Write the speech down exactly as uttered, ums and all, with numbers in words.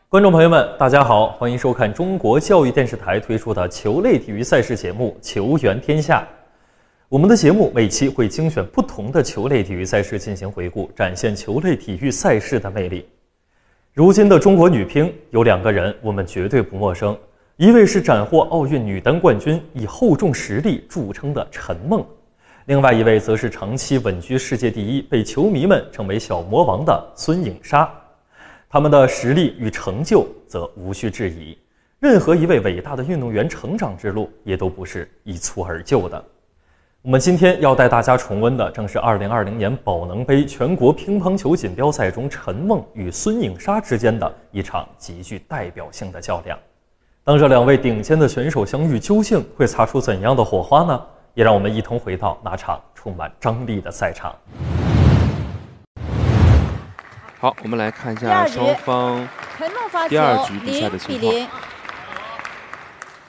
观众朋友们，大家好，欢迎收看中国教育电视台推出的球类体育赛事节目《球员天下》。我们的节目每期会精选不同的球类体育赛事进行回顾，展现球类体育赛事的魅力。如今的中国女乒有两个人我们绝对不陌生，一位是斩获奥运女单冠军、以厚重实力著称的陈梦，另外一位则是长期稳居世界第一，被球迷们称为小魔王的孙颖莎。他们的实力与成就则无需质疑，任何一位伟大的运动员成长之路也都不是一蹴而就的。我们今天要带大家重温的正是二零二零年宝能杯全国乒乓球锦标赛中陈梦与孙颖莎之间的一场极具代表性的较量。当这两位顶尖的选手相遇，究竟会擦出怎样的火花呢？也让我们一同回到那场充满张力的赛场。 好，我们来看一下双方第二局比赛的情况。